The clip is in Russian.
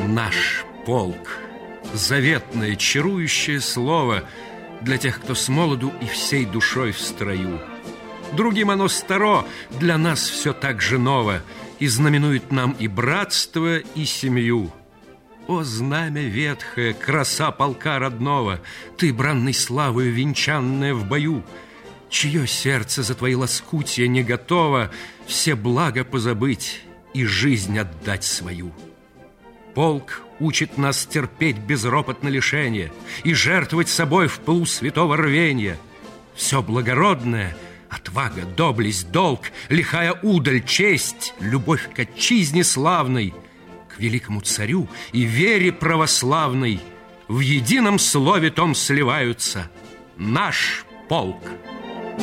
Наш полк, заветное, чарующее слово для тех, кто с молоду и всей душой в строю. Другим оно старо, для нас все так же ново, и знаменует нам и братство, и семью. О, знамя ветхое, краса полка родного, ты, бранной славою венчанная в бою, чье сердце за твои лоскутья не готово все блага позабыть и жизнь отдать свою. Полк учит нас терпеть безропотно лишение и жертвовать собой в пылу святого рвенья. Все благородное — отвага, доблесть, долг, лихая удаль, честь, любовь к отчизне славной, к великому царю и вере православной в едином слове том сливаются: наш полк.